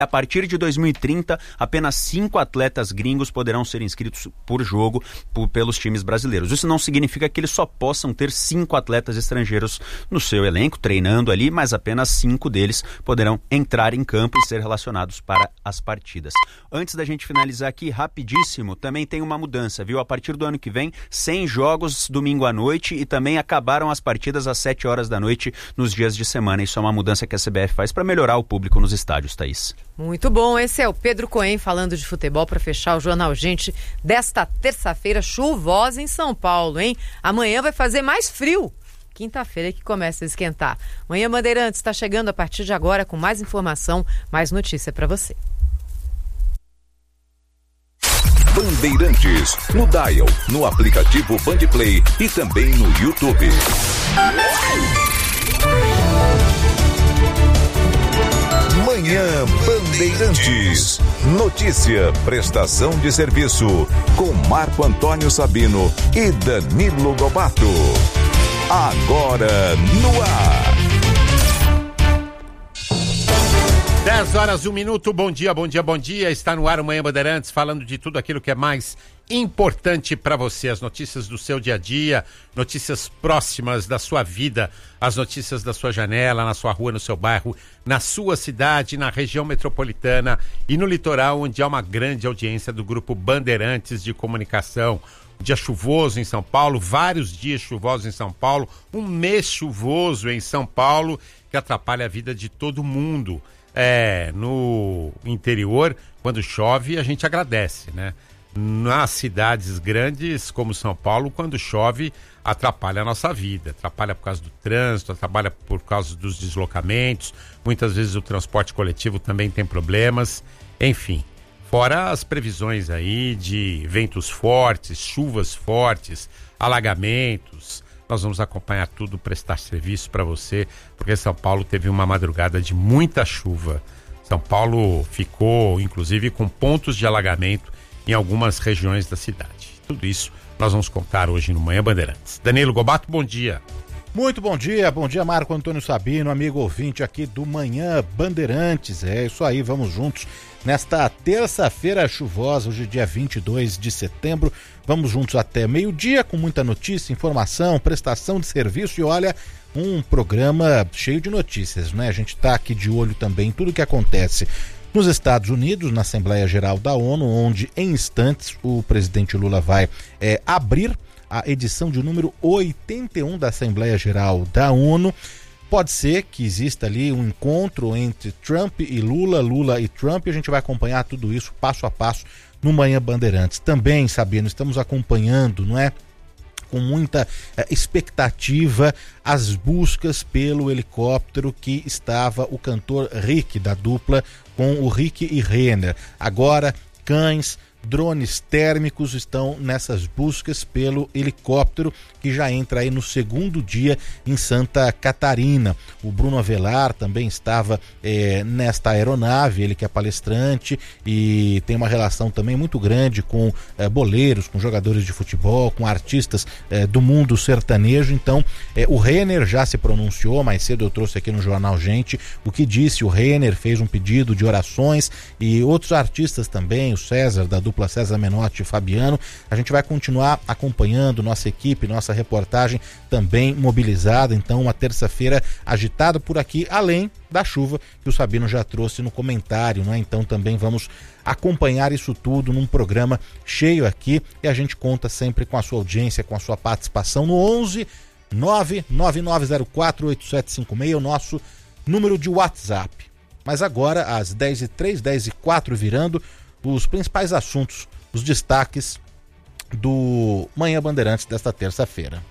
A partir de 2030, apenas 5 atletas gringos poderão ser inscritos por jogo pelos times brasileiros. Isso não significa que eles só possam ter 5 atletas estrangeiros no seu elenco, treinando ali, mas apenas 5 deles poderão entrar em campo e ser relacionados para as partidas. Antes da gente finalizar aqui, rapidíssimo, também tem uma mudança, viu? A partir do ano que vem, 100 jogos domingo à noite e também acabaram as partidas às 7 horas da noite nos dias de semana. Isso é uma mudança que a CBF faz para melhorar o público nos estádios, Thaís. Muito bom, esse é o Pedro Cohen falando de futebol para fechar o Jornal Gente desta terça-feira chuvosa em São Paulo, hein? Amanhã vai fazer mais frio. Quinta-feira é que começa a esquentar. Manhã Bandeirantes está chegando a partir de agora com mais informação, mais notícia para você. Bandeirantes, no Dial, no aplicativo Bandplay e também no YouTube. Manhã Bandeirantes. Notícia, prestação de serviço, com Marco Antônio Sabino e Danilo Lobato. Agora no ar. 10 horas, 1 minuto, bom dia, bom dia, bom dia. Está no ar o Manhã Bandeirantes, falando de tudo aquilo que é mais importante para você. As notícias do seu dia a dia, notícias próximas da sua vida, as notícias da sua janela, na sua rua, no seu bairro, na sua cidade, na região metropolitana e no litoral, onde há uma grande audiência do Grupo Bandeirantes de Comunicação. Um dia chuvoso em São Paulo, vários dias chuvosos em São Paulo, um mês chuvoso em São Paulo que atrapalha a vida de todo mundo. No interior, quando chove, a gente agradece, né? Nas cidades grandes, como São Paulo, quando chove, atrapalha a nossa vida. Atrapalha por causa do trânsito, atrapalha por causa dos deslocamentos. Muitas vezes o transporte coletivo também tem problemas. Enfim, fora as previsões aí de ventos fortes, chuvas fortes, alagamentos. Nós vamos acompanhar tudo, prestar serviço para você, porque São Paulo teve uma madrugada de muita chuva. São Paulo ficou, inclusive, com pontos de alagamento em algumas regiões da cidade. Tudo isso nós vamos contar hoje no Manhã Bandeirantes. Danilo Lobato, bom dia. Muito bom dia Marco Antônio Sabino, amigo ouvinte aqui do Manhã Bandeirantes. É isso aí, vamos juntos nesta terça-feira chuvosa, hoje dia 22 de setembro. Vamos juntos até meio-dia com muita notícia, informação, prestação de serviço e olha, um programa cheio de notícias, né? A gente está aqui de olho também em tudo que acontece nos Estados Unidos, na Assembleia Geral da ONU, onde em instantes o presidente Lula vai abrir a edição de número 81 da Assembleia Geral da ONU. Pode ser que exista ali um encontro entre Trump e Lula e Trump, e a gente vai acompanhar tudo isso passo a passo no Manhã Bandeirantes. Também, Sabino, estamos acompanhando, não é? Com muita expectativa, as buscas pelo helicóptero que estava o cantor Rick, da dupla com o Rick e Renner. Agora, cães, drones térmicos estão nessas buscas pelo helicóptero que já entra aí no segundo dia em Santa Catarina. O Bruno Avelar também estava nesta aeronave, ele que é palestrante e tem uma relação também muito grande com boleiros, com jogadores de futebol, com artistas do mundo sertanejo. Então o Renner já se pronunciou, mais cedo eu trouxe aqui no Jornal Gente o que disse. O Renner fez um pedido de orações e outros artistas também, o César da dupla César Menotti e Fabiano. A gente vai continuar acompanhando, nossa equipe, nossa reportagem também mobilizada. Então uma terça-feira agitada por aqui, além da chuva que o Sabino já trouxe no comentário, né? Então também vamos acompanhar isso tudo num programa cheio aqui e a gente conta sempre com a sua audiência, com a sua participação no 11 99904 8756, o nosso número de WhatsApp. Mas agora às 10h03, 10h04 virando, os principais assuntos, os destaques do Manhã Bandeirantes desta terça-feira.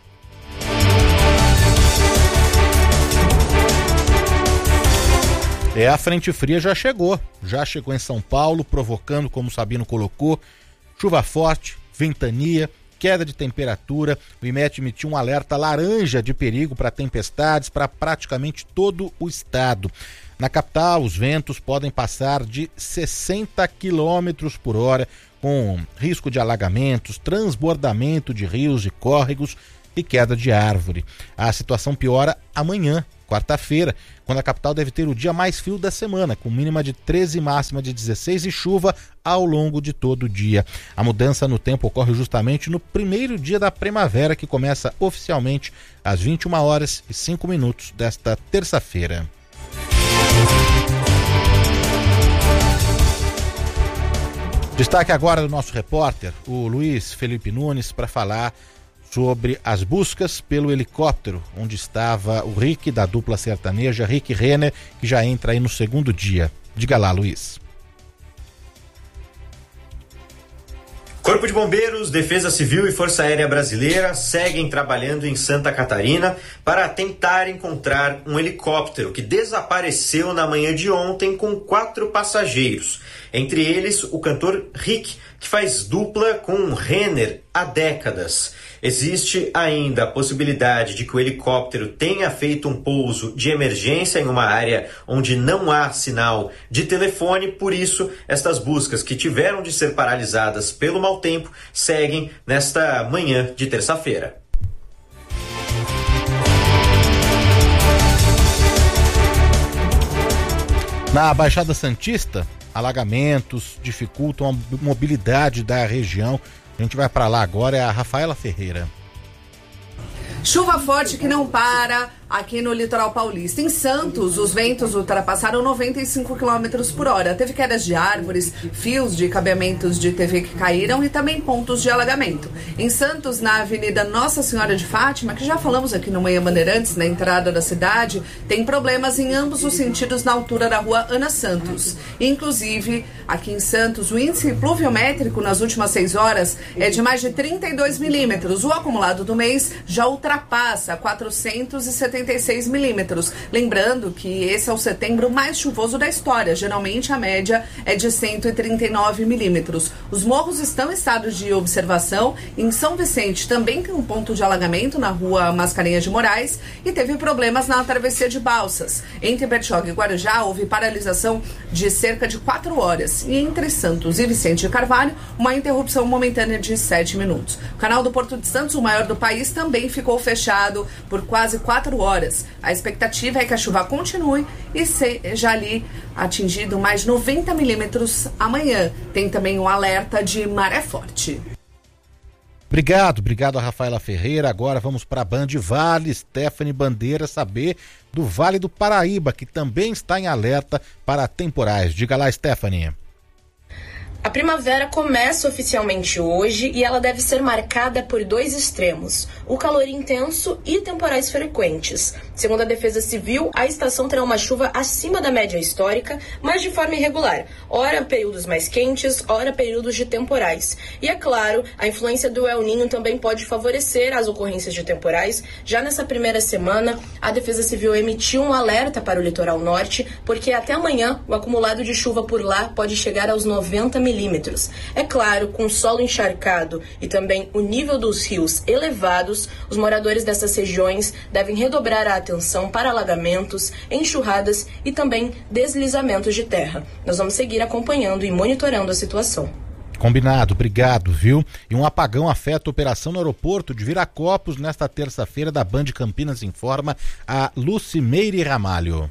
A frente fria já chegou em São Paulo, provocando, como o Sabino colocou, chuva forte, ventania, queda de temperatura. O IMET emitiu um alerta laranja de perigo para tempestades para praticamente todo o estado. Na capital, os ventos podem passar de 60 km por hora, com risco de alagamentos, transbordamento de rios e córregos e queda de árvore. A situação piora amanhã, quarta-feira, quando a capital deve ter o dia mais frio da semana, com mínima de 13 e máxima de 16 e chuva ao longo de todo o dia. A mudança no tempo ocorre justamente no primeiro dia da primavera, que começa oficialmente às 21h05 desta terça-feira. Destaque agora do nosso repórter, o Luiz Felipe Nunes, para falar sobre as buscas pelo helicóptero onde estava o Rick da dupla sertaneja, Rick Renner, que já entra aí no segundo dia. Diga lá, Luiz. Corpo de Bombeiros, Defesa Civil e Força Aérea Brasileira seguem trabalhando em Santa Catarina para tentar encontrar um helicóptero que desapareceu na manhã de ontem com 4 passageiros. Entre eles, o cantor Rick, que faz dupla com Renner há décadas. Existe ainda a possibilidade de que o helicóptero tenha feito um pouso de emergência em uma área onde não há sinal de telefone, por isso estas buscas, que tiveram de ser paralisadas pelo mau tempo, seguem nesta manhã de terça-feira. Na Baixada Santista, alagamentos dificultam a mobilidade da região. A gente vai para lá agora, é a Rafaela Ferreira. Chuva forte que não para aqui no litoral paulista. Em Santos, os ventos ultrapassaram 95 km por hora. Teve quedas de árvores, fios de cabeamentos de TV que caíram e também pontos de alagamento. Em Santos, na Avenida Nossa Senhora de Fátima, que já falamos aqui no Manhã Bandeirantes, na entrada da cidade, tem problemas em ambos os sentidos na altura da rua Ana Santos. Inclusive, aqui em Santos, o índice pluviométrico nas últimas 6 horas é de mais de 32 milímetros. O acumulado do mês já ultrapassa 476 milímetros. Lembrando que esse é o setembro mais chuvoso da história. Geralmente a média é de 139 milímetros. Os morros estão em estado de observação. Em São Vicente também tem um ponto de alagamento na rua Mascarenhas de Moraes e teve problemas na travessia de Balsas. Entre Bertioga e Guarujá houve paralisação de cerca de 4 horas. E entre Santos e Vicente de Carvalho, uma interrupção momentânea de 7 minutos. O canal do Porto de Santos, o maior do país, também ficou fechado por quase 4 horas. A expectativa é que a chuva continue e seja ali atingido mais 90 milímetros amanhã. Tem também um alerta de maré forte. Obrigado a Rafaela Ferreira. Agora vamos para a Band Vale, Stephanie Bandeira, saber do Vale do Paraíba, que também está em alerta para temporais. Diga lá, Stephanie. A primavera começa oficialmente hoje e ela deve ser marcada por 2 extremos, o calor intenso e temporais frequentes. Segundo a Defesa Civil, a estação terá uma chuva acima da média histórica, mas de forma irregular, ora períodos mais quentes, ora períodos de temporais. E é claro, a influência do El Niño também pode favorecer as ocorrências de temporais. Já nessa primeira semana, a Defesa Civil emitiu um alerta para o litoral norte, porque até amanhã o acumulado de chuva por lá pode chegar aos 90 milímetros. É claro, com o solo encharcado e também o nível dos rios elevados, os moradores dessas regiões devem redobrar a atenção para alagamentos, enxurradas e também deslizamentos de terra. Nós vamos seguir acompanhando e monitorando a situação. Combinado, obrigado, viu? E um apagão afeta a operação no aeroporto de Viracopos nesta terça-feira. Da Band Campinas informa a Lucimeire Ramalho.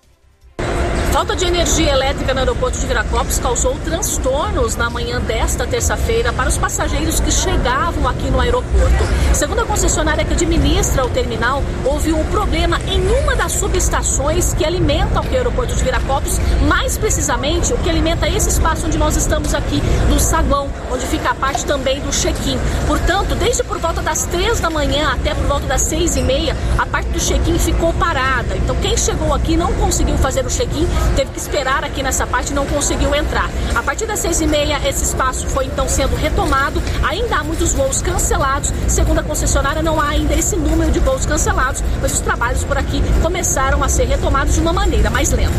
Falta de energia elétrica no aeroporto de Viracopos causou transtornos na manhã desta terça-feira para os passageiros que chegavam aqui no aeroporto. Segundo a concessionária que administra o terminal, houve um problema em uma das subestações que alimenta o aeroporto de Viracopos, mais precisamente o que alimenta esse espaço onde nós estamos aqui, no saguão, onde fica a parte também do check-in. Portanto, desde por volta das 3 da manhã até por volta das 6h30, a parte do check-in ficou parada. Então, quem chegou aqui não conseguiu fazer o check-in, teve que esperar aqui nessa parte e não conseguiu entrar. A partir das 6h30, esse espaço foi então sendo retomado. Ainda há muitos voos cancelados. Segundo a concessionária, não há ainda esse número de voos cancelados, mas os trabalhos por aqui começaram a ser retomados de uma maneira mais lenta.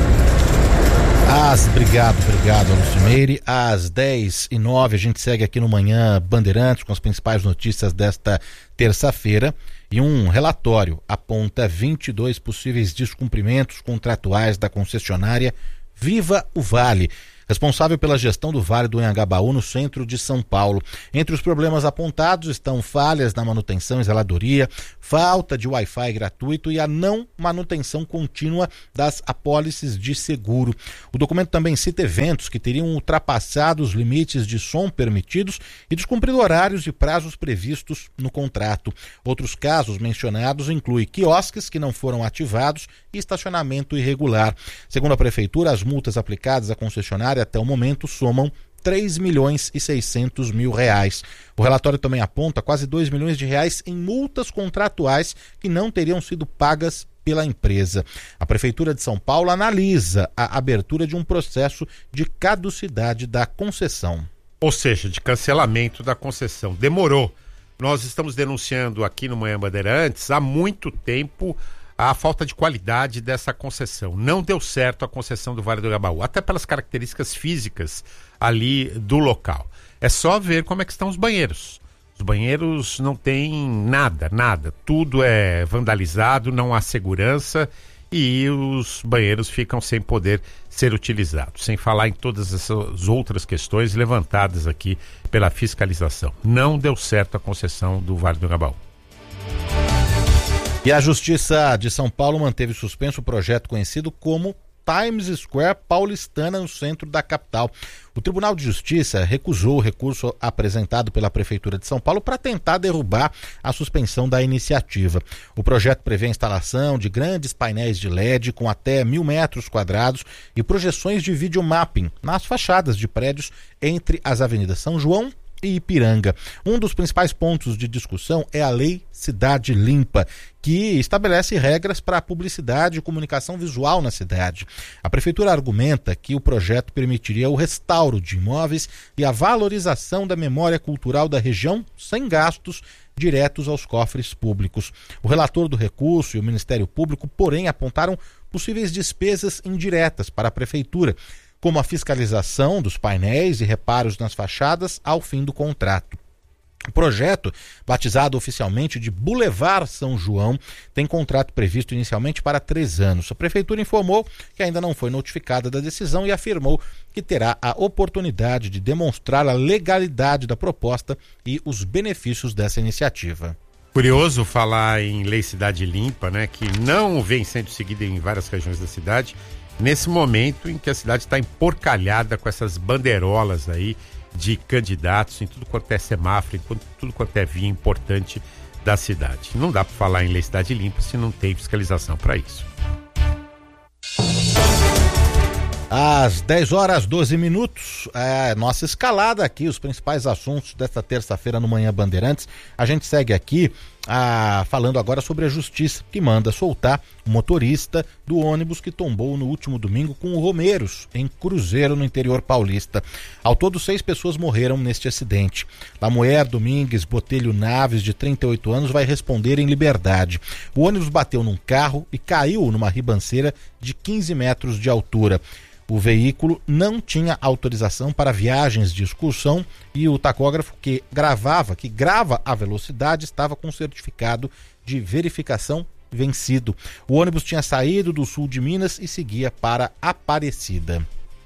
Obrigado, Lucimeire. Às 10h09, a gente segue aqui no Manhã Bandeirantes com as principais notícias desta terça-feira. E um relatório aponta 22 possíveis descumprimentos contratuais da concessionária Viva o Vale. responsável pela gestão do Vale do Anhangabaú no centro de São Paulo. Entre os problemas apontados estão falhas na manutenção e zeladoria, falta de Wi-Fi gratuito e a não manutenção contínua das apólices de seguro. O documento também cita eventos que teriam ultrapassado os limites de som permitidos e descumprido horários e prazos previstos no contrato. Outros casos mencionados incluem quiosques que não foram ativados e estacionamento irregular. Segundo a Prefeitura, as multas aplicadas à concessionária até o momento somam R$3.600.000. O relatório também aponta quase R$2 milhões em multas contratuais que não teriam sido pagas pela empresa. A Prefeitura de São Paulo analisa a abertura de um processo de caducidade da concessão. Ou seja, de cancelamento da concessão. Demorou. Nós estamos denunciando aqui no Manhã Bandeirantes há muito tempo a falta de qualidade dessa concessão. Não deu certo a concessão do Vale do Anhangabaú, até pelas características físicas ali do local. É só ver como é que estão os banheiros. Os banheiros não tem nada. Tudo é vandalizado, não há segurança e os banheiros ficam sem poder ser utilizados. Sem falar em todas essas outras questões levantadas aqui pela fiscalização. Não deu certo a concessão do Vale do Anhangabaú. E a Justiça de São Paulo manteve suspenso o projeto conhecido como Times Square paulistana no centro da capital. O Tribunal de Justiça recusou o recurso apresentado pela Prefeitura de São Paulo para tentar derrubar a suspensão da iniciativa. O projeto prevê a instalação de grandes painéis de LED com até 1.000 metros quadrados e projeções de videomapping nas fachadas de prédios entre as avenidas São João e Ipiranga. Um dos principais pontos de discussão é a Lei Cidade Limpa, que estabelece regras para a publicidade e comunicação visual na cidade. A Prefeitura argumenta que o projeto permitiria o restauro de imóveis e a valorização da memória cultural da região sem gastos diretos aos cofres públicos. O relator do recurso e o Ministério Público, porém, apontaram possíveis despesas indiretas para a Prefeitura, como a fiscalização dos painéis e reparos nas fachadas ao fim do contrato. O projeto, batizado oficialmente de Boulevard São João, tem contrato previsto inicialmente para 3 anos. A Prefeitura informou que ainda não foi notificada da decisão e afirmou que terá a oportunidade de demonstrar a legalidade da proposta e os benefícios dessa iniciativa. Curioso falar em Lei Cidade Limpa, né, que não vem sendo seguida em várias regiões da cidade, nesse momento em que a cidade está emporcalhada com essas bandeirolas aí de candidatos em tudo quanto é semáforo, em tudo quanto é via importante da cidade. Não dá para falar em Lei Cidade Limpa se não tem fiscalização para isso. Às 10h12, nossa escalada aqui, os principais assuntos desta terça-feira no Manhã Bandeirantes. A gente segue aqui falando agora sobre a justiça, que manda soltar o motorista do ônibus que tombou no último domingo com romeiros em Cruzeiro, no interior paulista. Ao todo, 6 pessoas morreram neste acidente. Lamoer Domingues Botelho Naves, de 38 anos, vai responder em liberdade. O ônibus bateu num carro e caiu numa ribanceira de 15 metros de altura. O veículo não tinha autorização para viagens de excursão e o tacógrafo que grava a velocidade estava com certificado de verificação vencido. O ônibus tinha saído do sul de Minas e seguia para Aparecida.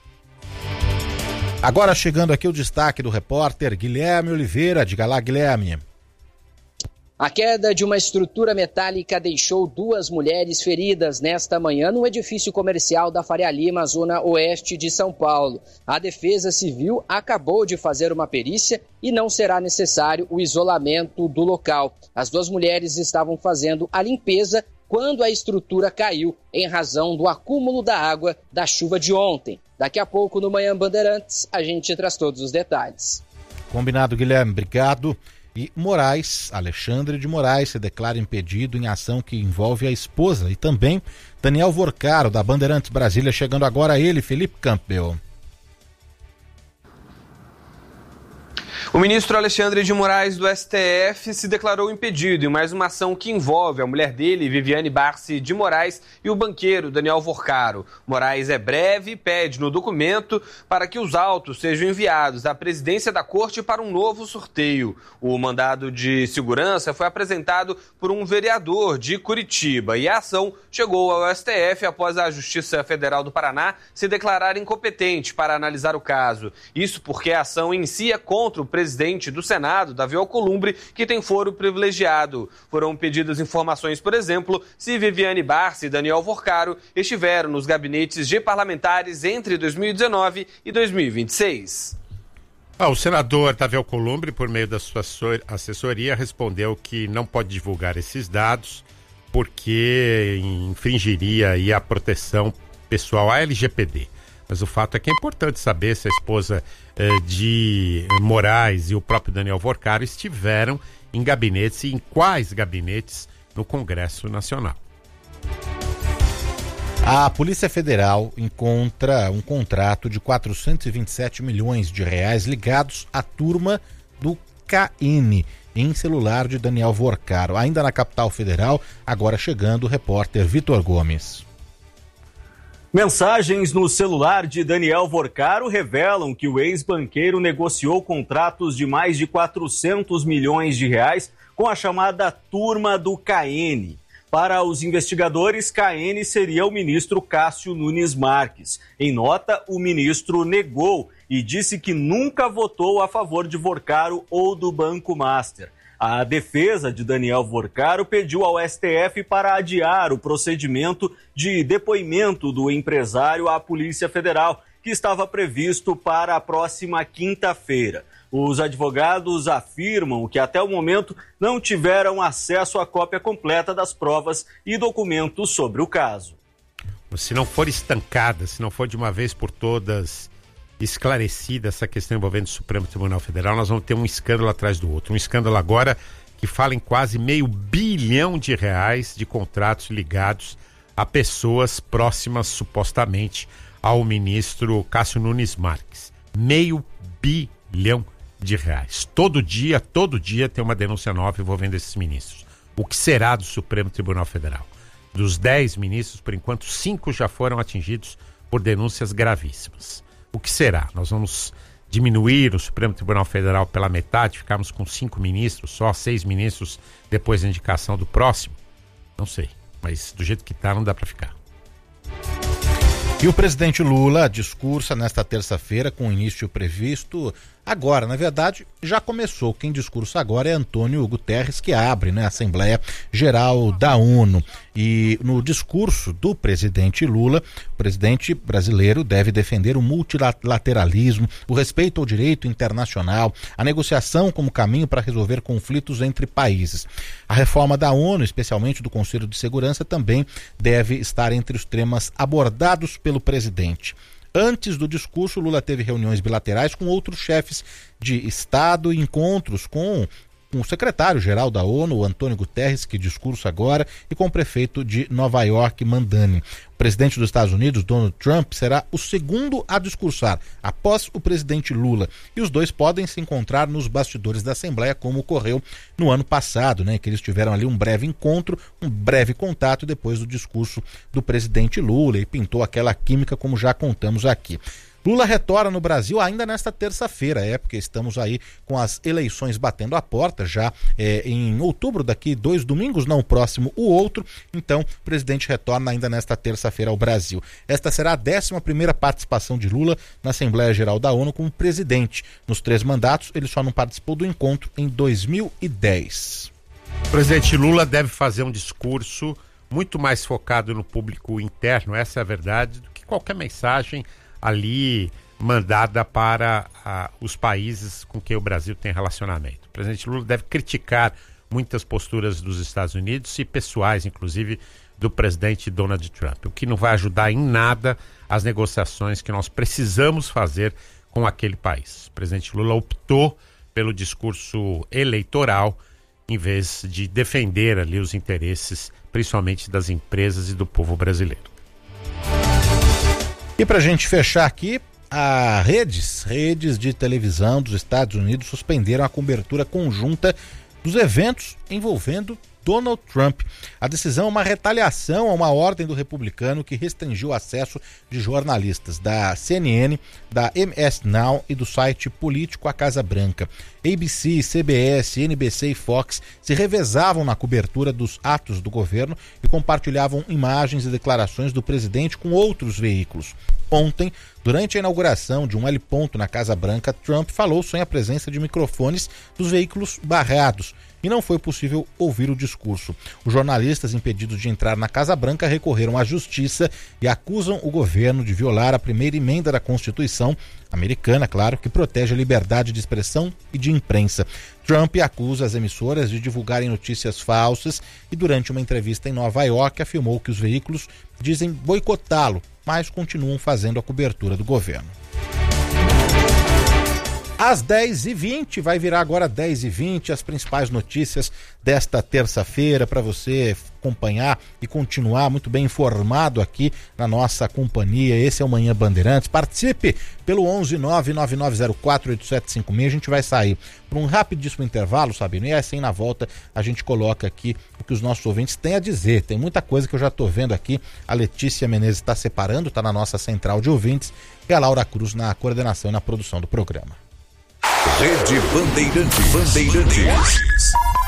Agora chegando aqui o destaque do repórter Guilherme Oliveira. Diga lá, Guilherme. A queda de uma estrutura metálica deixou 2 mulheres feridas nesta manhã no edifício comercial da Faria Lima, zona oeste de São Paulo. A Defesa Civil acabou de fazer uma perícia e não será necessário o isolamento do local. As 2 mulheres estavam fazendo a limpeza quando a estrutura caiu em razão do acúmulo da água da chuva de ontem. Daqui a pouco no Manhã Bandeirantes a gente traz todos os detalhes. Combinado, Guilherme. Obrigado. E Alexandre de Moraes, se declara impedido em ação que envolve a esposa. E também Daniel Vorcaro, da Bandeirantes Brasília, chegando agora ele, Felipe Campbell. O ministro Alexandre de Moraes do STF se declarou impedido em mais uma ação que envolve a mulher dele, Viviane Barsi de Moraes, e o banqueiro Daniel Vorcaro. Moraes é breve e pede no documento para que os autos sejam enviados à presidência da corte para um novo sorteio. O mandado de segurança foi apresentado por um vereador de Curitiba e a ação chegou ao STF após a Justiça Federal do Paraná se declarar incompetente para analisar o caso. Isso porque a ação em si é contra o presidente do Senado, Davi Alcolumbre, que tem foro privilegiado. Foram pedidas informações, por exemplo, se Viviane Barsi e Daniel Vorcaro estiveram nos gabinetes de parlamentares entre 2019 e 2026. O senador Davi Alcolumbre, por meio da sua assessoria, respondeu que não pode divulgar esses dados porque infringiria aí a proteção pessoal, a LGPD. Mas o fato é que é importante saber se a esposa de Moraes e o próprio Daniel Vorcaro estiveram em gabinetes e em quais gabinetes no Congresso Nacional. A Polícia Federal encontra um contrato de 427 milhões de reais ligados à turma do KN em celular de Daniel Vorcaro. Ainda na capital federal, agora chegando o repórter Vitor Gomes. Mensagens no celular de Daniel Vorcaro revelam que o ex-banqueiro negociou contratos de mais de 400 milhões de reais com a chamada turma do KN. Para os investigadores, KN seria o ministro Cássio Nunes Marques. Em nota, o ministro negou e disse que nunca votou a favor de Vorcaro ou do Banco Master. A defesa de Daniel Vorcaro pediu ao STF para adiar o procedimento de depoimento do empresário à Polícia Federal, que estava previsto para a próxima quinta-feira. Os advogados afirmam que até o momento não tiveram acesso à cópia completa das provas e documentos sobre o caso. Se não for estancada, se não for de uma vez por todas esclarecida essa questão envolvendo o Supremo Tribunal Federal, nós vamos ter um escândalo atrás do outro. Um escândalo agora que fala em quase R$500 bilhão de contratos ligados a pessoas próximas, supostamente, ao ministro Cássio Nunes Marques. R$500 bilhão. Todo dia tem uma denúncia nova envolvendo esses ministros. O que será do Supremo Tribunal Federal? Dos 10 ministros, por enquanto, 5 já foram atingidos por denúncias gravíssimas. O que será? Nós vamos diminuir o Supremo Tribunal Federal pela metade, ficarmos com 5 ministros, só 6 ministros depois da indicação do próximo? Não sei, mas do jeito que está não dá para ficar. E o presidente Lula discursa nesta terça-feira com início previsto agora. Na verdade, já começou. Quem discursa agora é Antônio Guterres, que abre, a Assembleia Geral da ONU. E no discurso do presidente Lula, o presidente brasileiro deve defender o multilateralismo, o respeito ao direito internacional, a negociação como caminho para resolver conflitos entre países. A reforma da ONU, especialmente do Conselho de Segurança, também deve estar entre os temas abordados pelo presidente. Antes do discurso, Lula teve reuniões bilaterais com outros chefes de Estado e encontros com o secretário-geral da ONU, Antônio Guterres, que discursa agora, e com o prefeito de Nova York, Mandani. O presidente dos Estados Unidos, Donald Trump, será o segundo a discursar, após o presidente Lula. E os dois podem se encontrar nos bastidores da Assembleia, como ocorreu no ano passado, que eles tiveram ali um breve encontro, um breve contato depois do discurso do presidente Lula, e pintou aquela química, como já contamos aqui. Lula retorna no Brasil ainda nesta terça-feira, porque estamos aí com as eleições batendo a porta, já em outubro, daqui 2 domingos, não o próximo, o outro. Então, o presidente retorna ainda nesta terça-feira ao Brasil. Esta será a 11ª participação de Lula na Assembleia Geral da ONU como presidente. Nos 3 mandatos, ele só não participou do encontro em 2010. O presidente Lula deve fazer um discurso muito mais focado no público interno, essa é a verdade, do que qualquer mensagem ali mandada para os países com quem o Brasil tem relacionamento. O presidente Lula deve criticar muitas posturas dos Estados Unidos e pessoais, inclusive, do presidente Donald Trump, o que não vai ajudar em nada as negociações que nós precisamos fazer com aquele país. O presidente Lula optou pelo discurso eleitoral em vez de defender ali os interesses, principalmente das empresas e do povo brasileiro. E para a gente fechar aqui, redes de televisão dos Estados Unidos suspenderam a cobertura conjunta dos eventos envolvendo Donald Trump. A decisão é uma retaliação a uma ordem do republicano que restringiu o acesso de jornalistas da CNN, da MS Now e do site político A Casa Branca. ABC, CBS, NBC e Fox se revezavam na cobertura dos atos do governo e compartilhavam imagens e declarações do presidente com outros veículos. Ontem, durante a inauguração de um heliponto na Casa Branca, Trump falou sem a presença de microfones dos veículos barrados e não foi possível ouvir o discurso. Os jornalistas impedidos de entrar na Casa Branca recorreram à justiça e acusam o governo de violar a primeira emenda da Constituição americana, claro, que protege a liberdade de expressão e de imprensa. Trump acusa as emissoras de divulgarem notícias falsas e, durante uma entrevista em Nova York, afirmou que os veículos dizem boicotá-lo, mas continuam fazendo a cobertura do governo. Às 10h20, vai virar agora 10h20, as principais notícias desta terça-feira para você acompanhar e continuar muito bem informado aqui na nossa companhia. Esse é o Manhã Bandeirantes. Participe pelo 11999048756. A gente vai sair para um rapidíssimo intervalo, Sabino, e assim na volta a gente coloca aqui o que os nossos ouvintes têm a dizer. Tem muita coisa que eu já estou vendo aqui. A Letícia Menezes está separando, está na nossa central de ouvintes, e a Laura Cruz na coordenação e na produção do programa. Rede Bandeirantes.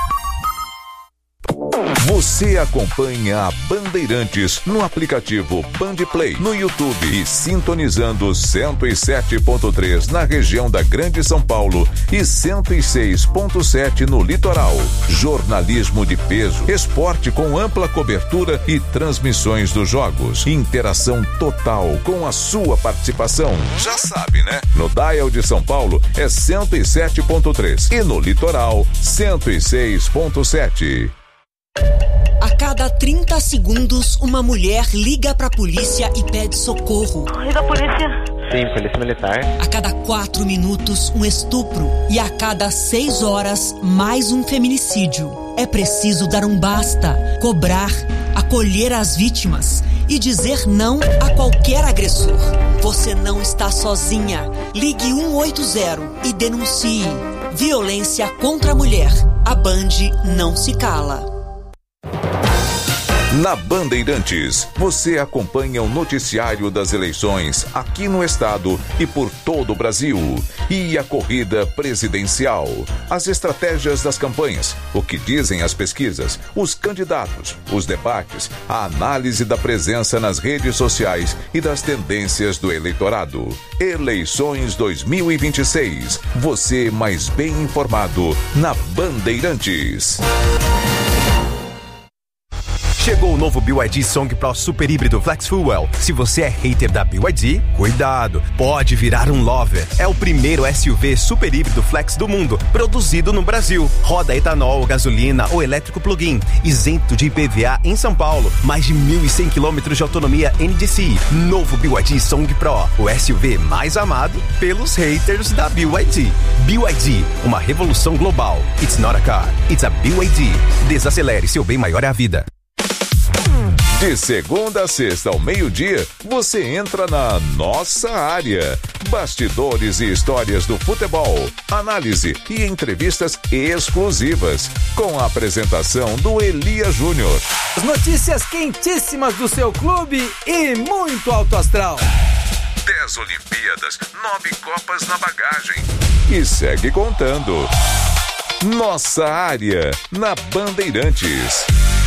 Você acompanha a Bandeirantes no aplicativo Bandplay, no YouTube e sintonizando 107.3 na região da Grande São Paulo e 106.7 no litoral. Jornalismo de peso, esporte com ampla cobertura e transmissões dos jogos. Interação total com a sua participação. Já sabe, né? No dial de São Paulo é 107.3 e no litoral 106.7. A cada 30 segundos, uma mulher liga pra polícia e pede socorro. E da polícia? Sim, polícia militar. A cada 4 minutos, um estupro. E a cada 6 horas, mais um feminicídio. É preciso dar um basta, cobrar, acolher as vítimas e dizer não a qualquer agressor. Você não está sozinha. Ligue 180 e denuncie. Violência contra a mulher. A Band não se cala. Na Bandeirantes, você acompanha o noticiário das eleições aqui no estado e por todo o Brasil. E a corrida presidencial, as estratégias das campanhas, o que dizem as pesquisas, os candidatos, os debates, a análise da presença nas redes sociais e das tendências do eleitorado. Eleições 2026. Você mais bem informado na Bandeirantes. Chegou o novo BYD Song Pro Super Híbrido Flex Fuel. Se você é hater da BYD, cuidado, pode virar um lover. É o primeiro SUV super híbrido flex do mundo, produzido no Brasil. Roda etanol, gasolina ou elétrico plug-in, isento de IPVA em São Paulo. Mais de 1.100 km de autonomia NDCi. Novo BYD Song Pro, o SUV mais amado pelos haters da BYD. BYD, uma revolução global. It's not a car, it's a BYD. Desacelere, seu bem maior é a vida. De segunda a sexta ao meio-dia, você entra na nossa área. Bastidores e histórias do futebol, análise e entrevistas exclusivas, com a apresentação do Elia Júnior. As notícias quentíssimas do seu clube e muito alto astral. 10 Olimpíadas, 9 Copas na bagagem. E segue contando. Nossa área, na Bandeirantes.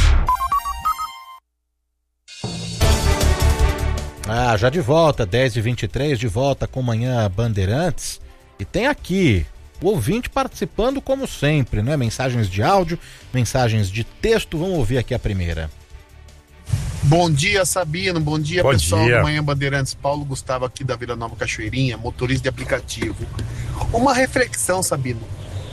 Já de volta, 10h23, de volta com Manhã Bandeirantes. E tem aqui o ouvinte participando como sempre, né? Mensagens de áudio, mensagens de texto. Vamos ouvir aqui a primeira. Bom dia, Sabino. Bom dia, pessoal do Manhã Bandeirantes. Paulo Gustavo aqui da Vila Nova Cachoeirinha, motorista de aplicativo. Uma reflexão, Sabino.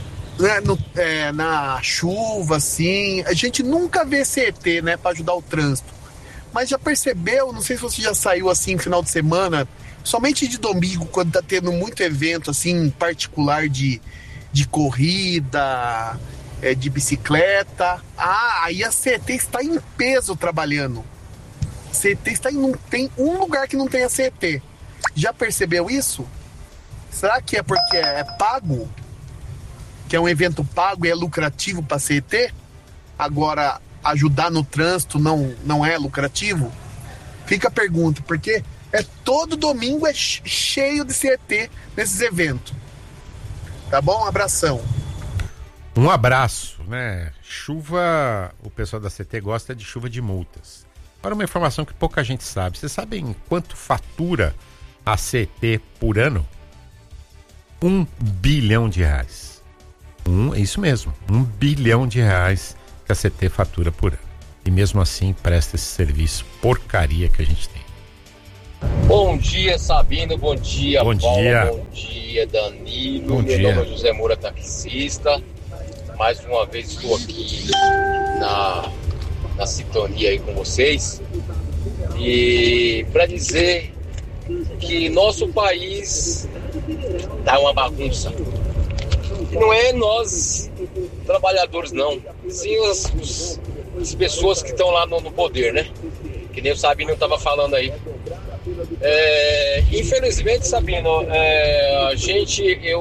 Na chuva, assim, a gente nunca vê CET, né, para ajudar o trânsito. Mas já percebeu, não sei se você já saiu assim no final de semana, somente de domingo, quando tá tendo muito evento assim particular de corrida, de bicicleta. Aí a CET está em peso trabalhando. CET está tem um lugar que não tem a CET. Já percebeu isso? Será que é porque é pago? Que é um evento pago e é lucrativo para CET? Agora, ajudar no trânsito não é lucrativo? Fica a pergunta, porque todo domingo é cheio de CET nesses eventos. Tá bom? Um abração. Um abraço, né? Chuva, o pessoal da CET gosta de chuva de multas. Agora uma informação que pouca gente sabe. Vocês sabem quanto fatura a CET por ano? R$1 bilhão. Isso mesmo, R$1 bilhão que a CET fatura por ano. E mesmo assim presta esse serviço porcaria que a gente tem. Bom dia, Sabino, bom dia, bom Paula, dia. Bom dia, Danilo. Bom Meu dia. nome é José Moura, taxista. Mais uma vez estou aqui na sintonia aí com vocês. E para dizer que nosso país tá uma bagunça. E não é nós, trabalhadores, não. Sim as pessoas que estão lá no poder, né? Que nem o Sabino estava falando aí. Infelizmente, Sabino, a gente,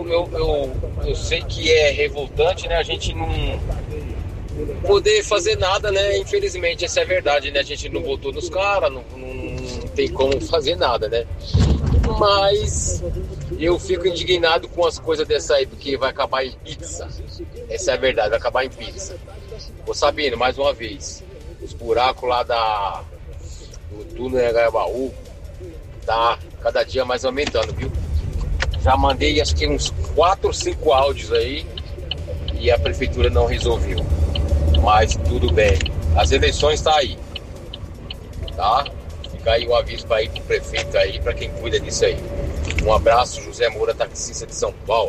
eu sei que é revoltante, né? A gente não poder fazer nada, né? Infelizmente, essa é a verdade, né? A gente não votou nos caras, não tem como fazer nada, né? Mas eu fico indignado com as coisas dessa aí, porque vai acabar em pizza. Essa é a verdade, vai acabar em pizza. Ô Sabino, mais uma vez, os buracos lá do túnel Anhangabaú tá cada dia mais aumentando, viu? Já mandei acho que uns 4 ou 5 áudios aí e a prefeitura não resolveu. Mas tudo bem. As eleições tá aí. Tá? Fica aí o aviso para ir pro prefeito aí, para quem cuida disso aí. Um abraço, José Moura, taxista de São Paulo.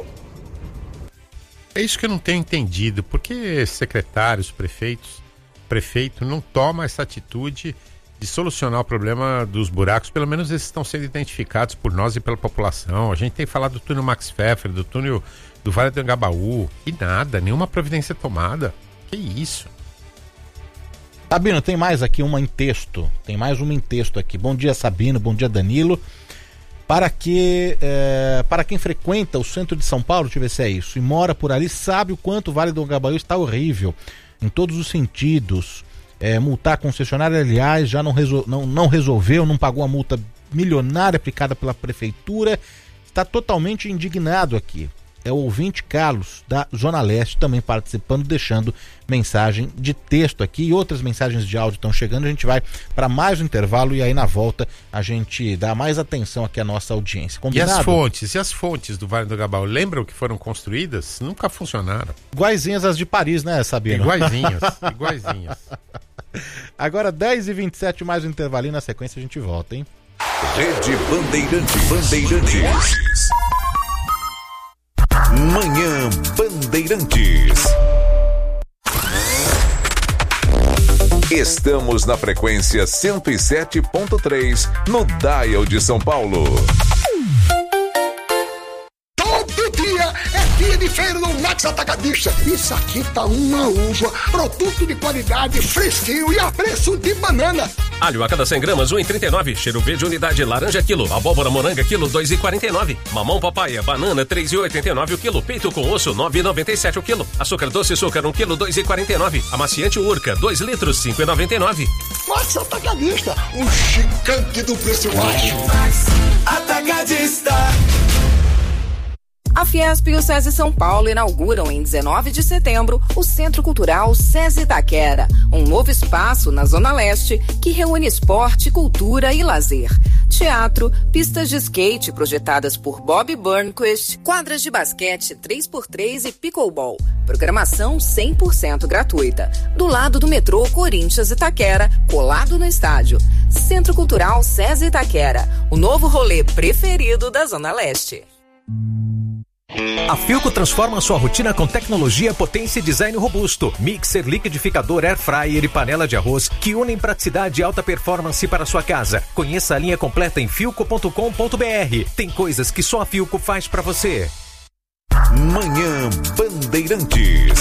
É isso que eu não tenho entendido. Por que secretários, prefeito não toma essa atitude de solucionar o problema dos buracos? Pelo menos esses estão sendo identificados por nós e pela população. A gente tem falado do túnel Max Pfeffer, do túnel do Vale do Anhangabaú, e nada, nenhuma providência tomada. Que isso? Sabino, tem mais aqui uma em texto. Tem mais uma em texto aqui. Bom dia, Sabino. Bom dia, Danilo. Para quem frequenta o centro de São Paulo, deixa eu ver se é isso, e mora por ali, sabe o quanto o Vale do Anhangabaú está horrível, em todos os sentidos. Multar a concessionária, aliás, já não resolveu, não pagou a multa milionária aplicada pela prefeitura. Está totalmente indignado aqui. É o ouvinte Carlos, da Zona Leste, também participando, deixando mensagem de texto aqui, e outras mensagens de áudio estão chegando. A gente vai para mais um intervalo e aí na volta a gente dá mais atenção aqui à nossa audiência. Combinado? E as fontes do Vale do Anhangabaú, lembram que foram construídas? Nunca funcionaram. Iguaizinhas as de Paris, né, Sabino? Iguaizinhas. Agora 10h27, mais um intervalinho, na sequência a gente volta, hein? Rede Bandeirantes. Manhã Bandeirantes. Estamos na frequência 107.3 no Dial de São Paulo. Todo dia é dia de feira no Max Atacadista. Isso aqui tá uma uva, produto de qualidade, fresquinho e a preço de banana. Alho a cada 100 gramas, 1,39. Cheiro verde, unidade laranja, quilo. Abóbora moranga, quilo, 2,49. Mamão papaya, banana, 3,89 o quilo. Peito com osso, 9,97 o quilo. Açúcar doce, açúcar, 1 quilo, 2,49. Amaciante Urca, 2 litros, 5,99. Max Atacadista, um gigante do preço baixo. Atacadista. A Fiesp e o SESI São Paulo inauguram em 19 de setembro o Centro Cultural SESI Itaquera, um novo espaço na Zona Leste que reúne esporte, cultura e lazer. Teatro, pistas de skate projetadas por Bob Burnquist, quadras de basquete 3x3 e pickleball. Programação 100% gratuita. Do lado do metrô Corinthians Itaquera, colado no estádio. Centro Cultural SESI Itaquera, o novo rolê preferido da Zona Leste. A Philco transforma sua rotina com tecnologia, potência e design robusto. Mixer, liquidificador, air fryer e panela de arroz que unem praticidade e alta performance para sua casa. Conheça a linha completa em philco.com.br. Tem coisas que só a Philco faz para você. Manhã Bandeirantes.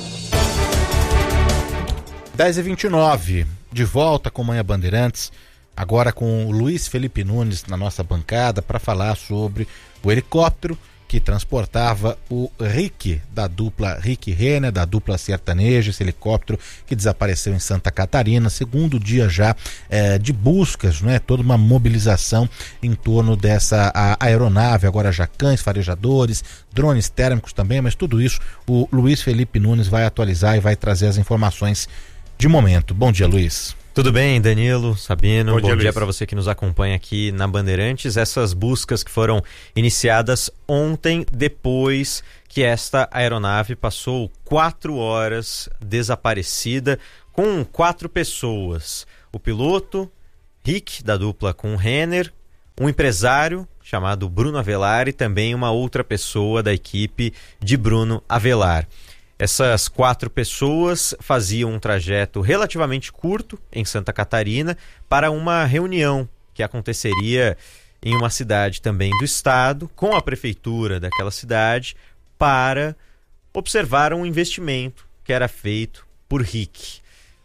(10h29) de volta com Manhã Bandeirantes. agora com o Luiz Felipe Nunes na nossa bancada para falar sobre o helicóptero que transportava o Rick, da dupla Rick Renner, da dupla sertaneja, esse helicóptero que desapareceu em Santa Catarina, segundo dia já de buscas, né? Toda uma mobilização em torno dessa aeronave, agora já cães farejadores, drones térmicos também, mas tudo isso o Luiz Felipe Nunes vai atualizar e vai trazer as informações de momento. Bom dia, Luiz. Tudo bem, Danilo, Sabino, bom dia para Luiz. você que nos acompanha aqui na Bandeirantes. Essas buscas que foram iniciadas ontem, depois que esta aeronave passou 4 horas desaparecida, com 4 pessoas. O piloto, Rick, da dupla com Renner, um empresário chamado Bruno Avelar e também uma outra pessoa da equipe de Bruno Avelar. Essas 4 pessoas faziam um trajeto relativamente curto em Santa Catarina para uma reunião que aconteceria em uma cidade também do estado, com a prefeitura daquela cidade, para observar um investimento que era feito por Rick.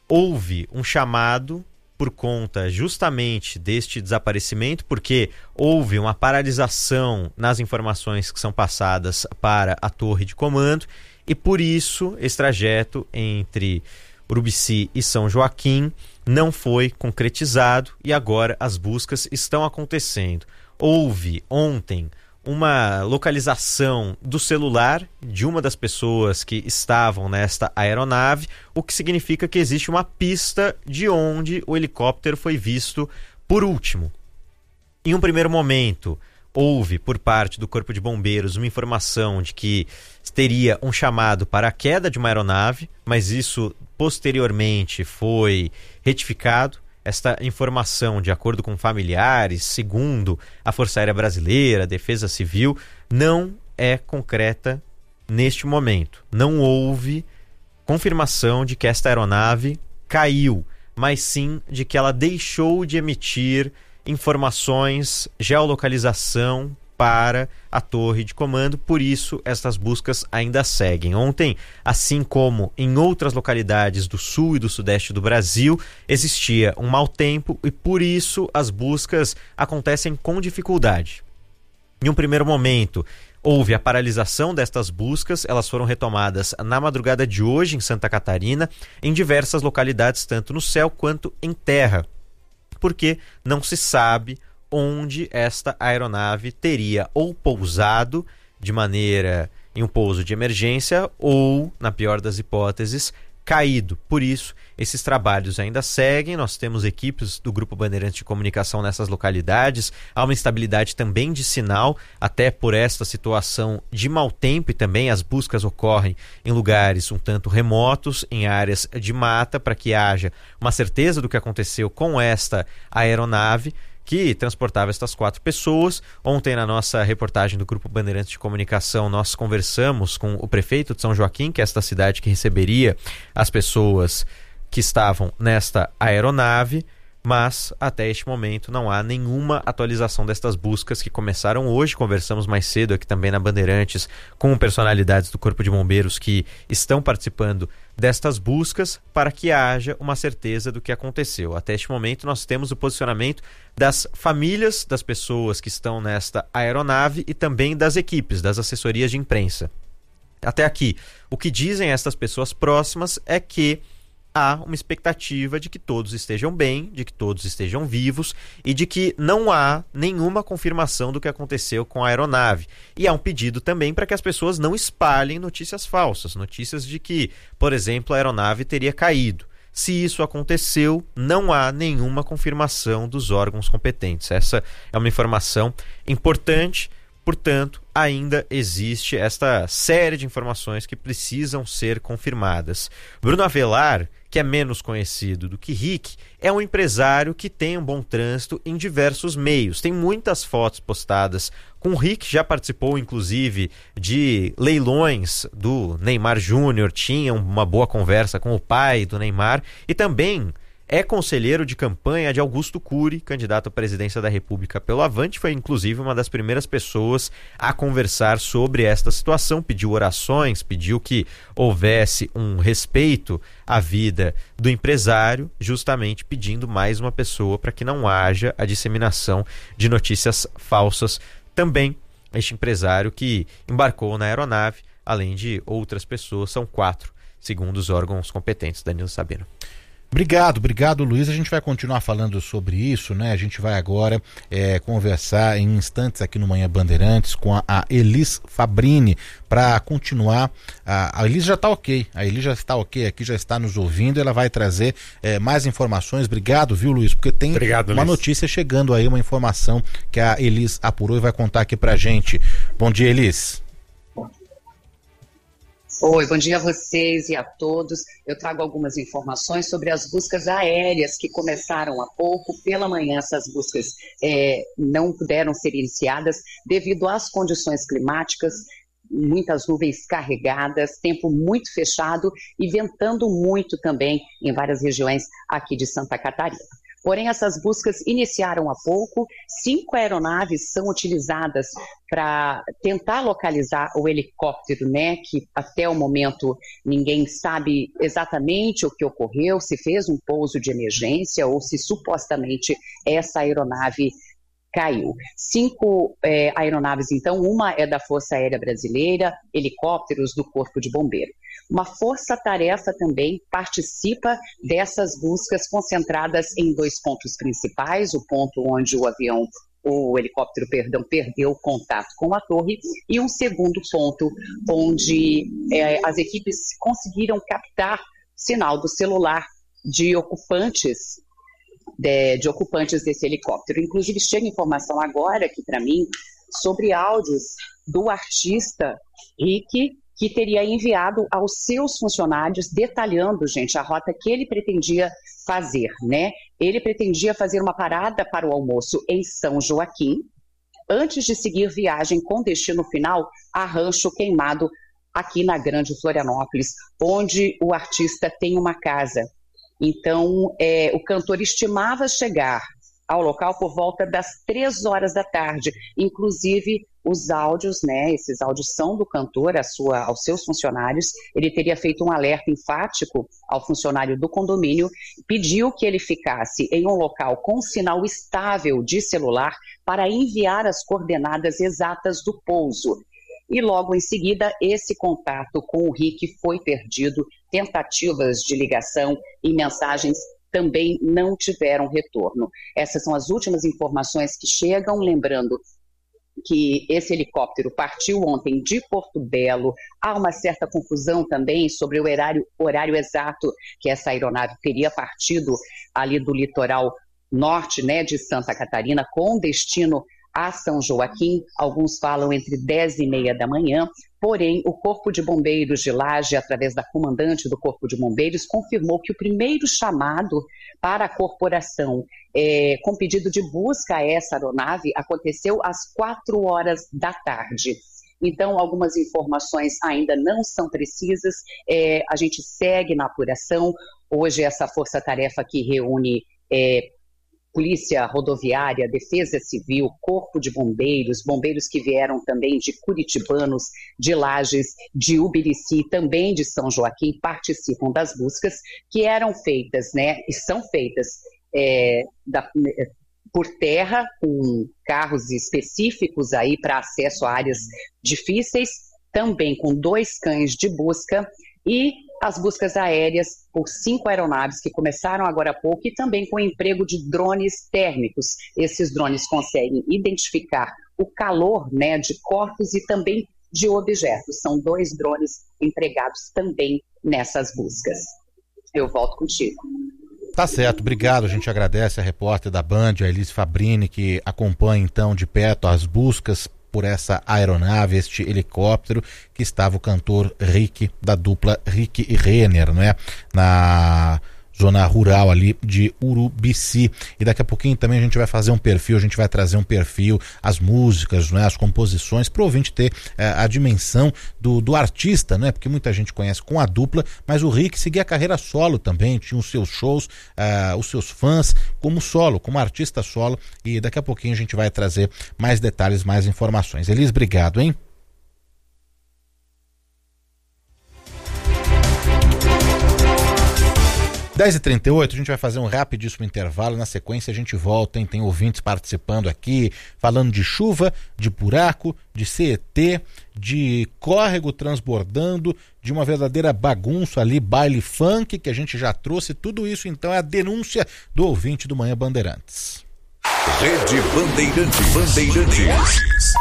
Houve um chamado por conta justamente deste desaparecimento, porque houve uma paralisação nas informações que são passadas para a torre de comando, e por isso esse trajeto entre Urubici e São Joaquim não foi concretizado e agora as buscas estão acontecendo. Houve ontem uma localização do celular de uma das pessoas que estavam nesta aeronave, o que significa que existe uma pista de onde o helicóptero foi visto por último. Em um primeiro momento, houve por parte do Corpo de Bombeiros uma informação de que teria um chamado para a queda de uma aeronave, mas isso posteriormente foi retificado. Esta informação, de acordo com familiares, segundo a Força Aérea Brasileira, a Defesa Civil, não é concreta neste momento. Não houve confirmação de que esta aeronave caiu, mas sim de que ela deixou de emitir informações, geolocalização para a torre de comando, por isso estas buscas ainda seguem. Ontem, assim como em outras localidades do sul e do sudeste do Brasil, existia um mau tempo e por isso as buscas acontecem com dificuldade. Em um primeiro momento, houve a paralisação destas buscas, elas foram retomadas na madrugada de hoje em Santa Catarina, em diversas localidades, tanto no céu quanto em terra, porque não se sabe onde esta aeronave teria ou pousado de maneira em um pouso de emergência ou, na pior das hipóteses, caído. Por isso, esses trabalhos ainda seguem. Nós temos equipes do Grupo Bandeirantes de Comunicação nessas localidades. Há uma instabilidade também de sinal, até por esta situação de mau tempo, e também as buscas ocorrem em lugares um tanto remotos, em áreas de mata, para que haja uma certeza do que aconteceu com esta aeronave que transportava estas 4 pessoas. Ontem, na nossa reportagem do Grupo Bandeirantes de Comunicação, nós conversamos com o prefeito de São Joaquim, que é esta cidade que receberia as pessoas que estavam nesta aeronave, mas até este momento não há nenhuma atualização destas buscas que começaram hoje. Conversamos mais cedo aqui também na Bandeirantes com personalidades do Corpo de Bombeiros que estão participando destas buscas para que haja uma certeza do que aconteceu. Até este momento nós temos o posicionamento das famílias das pessoas que estão nesta aeronave e também das equipes, das assessorias de imprensa. Até aqui, o que dizem estas pessoas próximas é que há uma expectativa de que todos estejam bem, de que todos estejam vivos e de que não há nenhuma confirmação do que aconteceu com a aeronave. E há um pedido também para que as pessoas não espalhem notícias falsas, notícias de que, por exemplo, a aeronave teria caído. Se isso aconteceu, não há nenhuma confirmação dos órgãos competentes. Essa é uma informação importante. Portanto, ainda existe esta série de informações que precisam ser confirmadas. Bruno Avelar, que é menos conhecido do que Rick, é um empresário que tem um bom trânsito em diversos meios. Tem muitas fotos postadas com o Rick, já participou inclusive de leilões do Neymar Júnior, tinha uma boa conversa com o pai do Neymar e também é conselheiro de campanha de Augusto Cury, candidato à presidência da República pelo Avante. Foi inclusive uma das primeiras pessoas a conversar sobre esta situação, pediu orações, pediu que houvesse um respeito à vida do empresário, justamente pedindo mais uma pessoa para que não haja a disseminação de notícias falsas. Também este empresário que embarcou na aeronave, além de outras pessoas, são 4, segundo os órgãos competentes. Danilo Sabino. Obrigado, Luiz. A gente vai continuar falando sobre isso, né? A gente vai agora conversar em instantes aqui no Manhã Bandeirantes com a Elis Fabrini para continuar. A Elis já está ok, aqui, já está nos ouvindo. Ela vai trazer mais informações. Obrigado, viu, Luiz? Porque tem uma notícia chegando aí, uma informação que a Elis apurou e vai contar aqui pra gente. Bom dia, Elis. Oi, bom dia a vocês e a todos. Eu trago algumas informações sobre as buscas aéreas que começaram há pouco. Pela manhã, essas buscas não puderam ser iniciadas devido às condições climáticas, muitas nuvens carregadas, tempo muito fechado e ventando muito também em várias regiões aqui de Santa Catarina. Porém, essas buscas iniciaram há pouco. 5 aeronaves são utilizadas para tentar localizar o helicóptero, né? Que até o momento ninguém sabe exatamente o que ocorreu, se fez um pouso de emergência ou se supostamente essa aeronave caiu. 5 aeronaves, então, uma é da Força Aérea Brasileira, helicópteros do Corpo de Bombeiro. Uma força-tarefa também participa dessas buscas concentradas em 2 pontos principais, o ponto onde o helicóptero perdeu contato com a torre, e um segundo ponto onde as equipes conseguiram captar sinal do celular de ocupantes desse helicóptero. Inclusive, chega informação agora aqui para mim sobre áudios do artista Rick, que teria enviado aos seus funcionários detalhando, gente, a rota que ele pretendia fazer, né? Ele pretendia fazer uma parada para o almoço em São Joaquim, antes de seguir viagem com destino final a Rancho Queimado, aqui na Grande Florianópolis, onde o artista tem uma casa. Então, o cantor estimava chegar ao local por volta das 3 horas da tarde. Inclusive, os áudios, né? Esses áudios são do cantor aos seus funcionários. Ele teria feito um alerta enfático ao funcionário do condomínio, pediu que ele ficasse em um local com sinal estável de celular para enviar as coordenadas exatas do pouso. E logo em seguida, esse contato com o Rick foi perdido. Tentativas de ligação e mensagens também não tiveram retorno. Essas são as últimas informações que chegam, lembrando que esse helicóptero partiu ontem de Porto Belo. Há uma certa confusão também sobre o horário exato que essa aeronave teria partido ali do litoral norte, né, de Santa Catarina, com destino a São Joaquim. Alguns falam entre 10h30 da manhã, porém o Corpo de Bombeiros de Laje, através da comandante do Corpo de Bombeiros, confirmou que o primeiro chamado para a corporação com pedido de busca a essa aeronave aconteceu às 4 horas da tarde. Então, algumas informações ainda não são precisas, a gente segue na apuração. Hoje essa força-tarefa que reúne Polícia Rodoviária, Defesa Civil, Corpo de Bombeiros, bombeiros que vieram também de Curitibanos, de Lages, de Ubirici, também de São Joaquim, participam das buscas que eram feitas, né, e são feitas por terra, com carros específicos aí para acesso a áreas difíceis, também com 2 cães de busca, e as buscas aéreas por 5 aeronaves que começaram agora há pouco, e também com o emprego de drones térmicos. Esses drones conseguem identificar o calor, né, de corpos e também de objetos. São 2 drones empregados também nessas buscas. Eu volto contigo. Tá certo, obrigado. A gente agradece a repórter da Band, a Elis Fabrini, que acompanha então de perto as buscas por essa aeronave, este helicóptero que estava o cantor Rick, da dupla Rick e Renner, não é? Na zona rural ali de Urubici. E daqui a pouquinho também a gente vai fazer um perfil, a gente vai trazer um perfil, as músicas, né, as composições, para o ouvinte ter a dimensão do artista, né? Porque muita gente conhece com a dupla, mas o Rick seguia a carreira solo também, tinha os seus shows, os seus fãs como solo, como artista solo, e daqui a pouquinho a gente vai trazer mais detalhes, mais informações. Elis, obrigado, hein? (10h38), a gente vai fazer um rapidíssimo intervalo. Na sequência a gente volta, hein? Tem ouvintes participando aqui, falando de chuva, de buraco, de CET, de córrego transbordando, de uma verdadeira bagunça ali, baile funk, que a gente já trouxe. Tudo isso então é a denúncia do ouvinte do Manhã Bandeirantes. Rede Bandeirantes.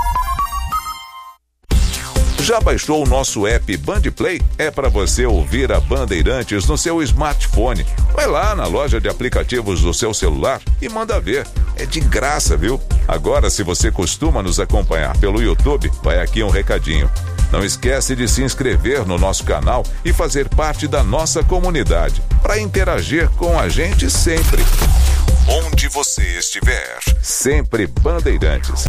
Já baixou o nosso app Bandplay? É para você ouvir a Bandeirantes no seu smartphone. Vai lá na loja de aplicativos do seu celular e manda ver. É de graça, viu? Agora, se você costuma nos acompanhar pelo YouTube, vai aqui um recadinho. Não esquece de se inscrever no nosso canal e fazer parte da nossa comunidade, para interagir com a gente sempre. Onde você estiver, sempre Bandeirantes.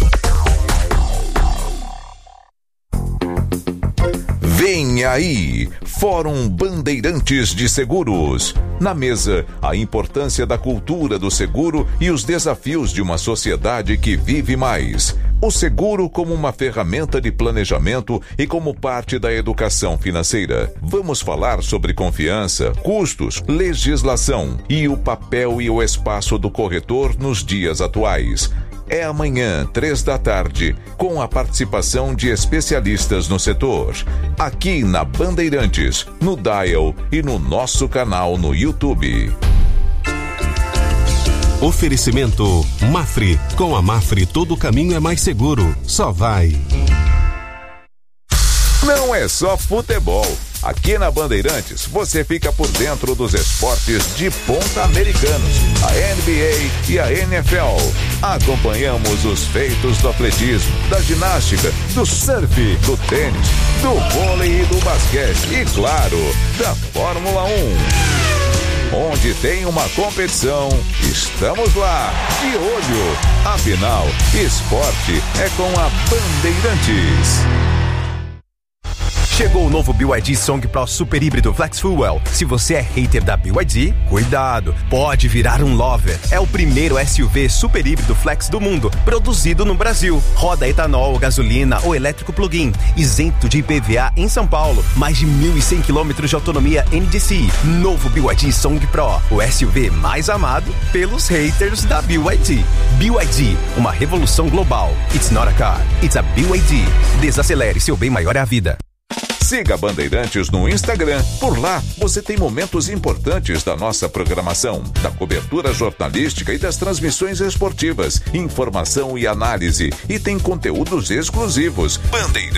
Vem aí, Fórum Bandeirantes de Seguros. Na mesa, a importância da cultura do seguro e os desafios de uma sociedade que vive mais. O seguro como uma ferramenta de planejamento e como parte da educação financeira. Vamos falar sobre confiança, custos, legislação e o papel e o espaço do corretor nos dias atuais. É amanhã, 15h, com a participação de especialistas no setor. Aqui na Bandeirantes, no Dial e no nosso canal no YouTube. Oferecimento Mafre. Com a Mafre, todo caminho é mais seguro. Só vai. Não é só futebol. Aqui na Bandeirantes, você fica por dentro dos esportes de ponta americanos, a NBA e a NFL. Acompanhamos os feitos do atletismo, da ginástica, do surf, do tênis, do vôlei e do basquete e, claro, da Fórmula 1. Onde tem uma competição, estamos lá, de olho. Afinal, esporte é com a Bandeirantes. Chegou o novo BYD Song Pro Super Híbrido Flex Fuel. Se você é hater da BYD, cuidado, pode virar um lover. É o primeiro SUV super híbrido flex do mundo, produzido no Brasil. Roda etanol, gasolina ou elétrico plug-in, isento de IPVA em São Paulo. Mais de 1.100 km de autonomia NDCi. Novo BYD Song Pro, o SUV mais amado pelos haters da BYD. BYD, uma revolução global. It's not a car, it's a BYD. Desacelere, seu bem maior é a vida. Siga Bandeirantes no Instagram. Por lá, você tem momentos importantes da nossa programação, da cobertura jornalística e das transmissões esportivas, informação e análise. E tem conteúdos exclusivos. Bandeirantes.